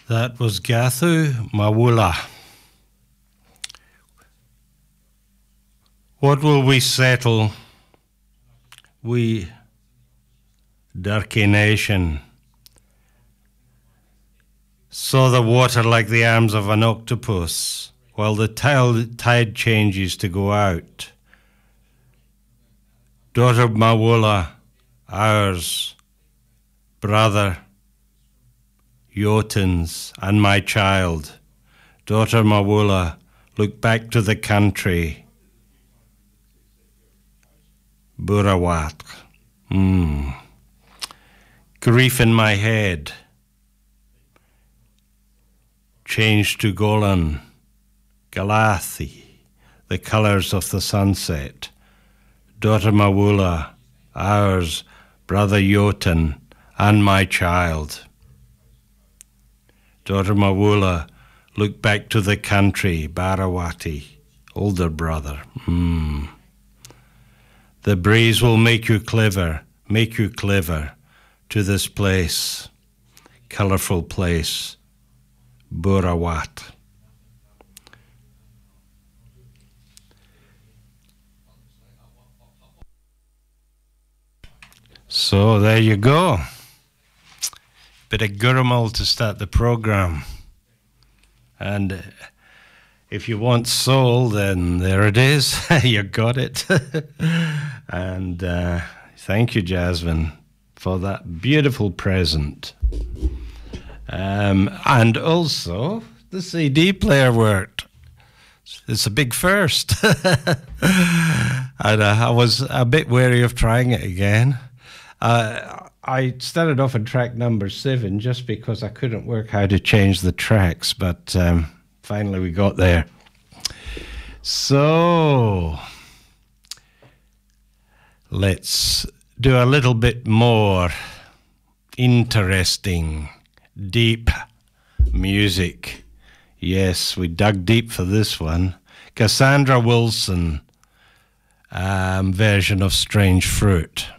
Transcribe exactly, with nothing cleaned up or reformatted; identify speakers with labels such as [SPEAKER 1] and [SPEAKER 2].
[SPEAKER 1] That was Gathu Mawula. What will we settle? We, Durkee Nation, saw the water like the arms of an octopus, while the tide changes to go out. Daughter Mawula, ours, brother, Jotun's, and my child. Daughter Mawula, look back to the country. Burawat. Mm. Grief in my head. Change to Golan, Galathi, the colours of the sunset. Daughter Mawula, ours, brother Jotun, and my child. Daughter Mawula, look back to the country, Barawati, older brother. Mm. The breeze will make you clever, make you clever to this place, colourful place, Burawat. So there you go. Bit of Gurumul to start the program. And if you want soul, then there it is. You got it. And uh, thank you, Jasmine, for that beautiful present. Um, and also, the C D player worked. It's a big first. And uh, I was a bit wary of trying it again. Uh, I started off at track number seven just because I couldn't work how to change the tracks, but um, finally we got there. So let's do a little bit more interesting, deep music. Yes, we dug deep for this one. Cassandra Wilson um, version of Strange Fruit.